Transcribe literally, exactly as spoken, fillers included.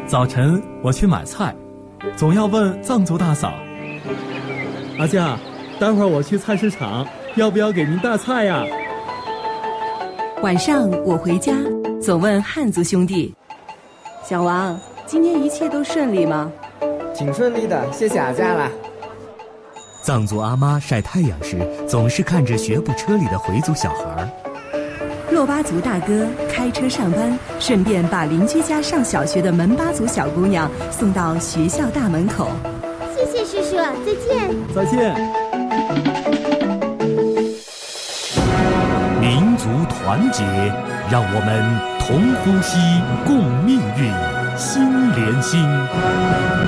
早晨我去买菜，总要问藏族大嫂：“阿酱，待会儿我去菜市场，要不要给您带菜呀？” 晚上我回家，总问汉族兄弟：“小王，今天一切都顺利吗？”“ 挺顺利的，谢谢阿家啦。” 藏族阿妈晒太阳时，总是看着学步车里的回族小孩。 珞巴族大哥开车上班，顺便把邻居家上小学的门巴族小姑娘送到学校大门口。 谢谢叔叔，再见。 再见。 民族团结，让我们同呼吸，共命运，心连心。